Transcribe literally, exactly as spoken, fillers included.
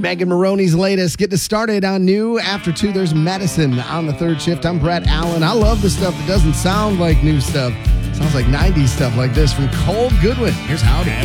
Megan Maroney's latest. Getting us started on new. After two, there's Medicine on the third shift. I'm Brett Allen. I love the stuff that doesn't sound like new stuff. Sounds like nineties stuff like this from Cole Goodwin. Here's Howdy.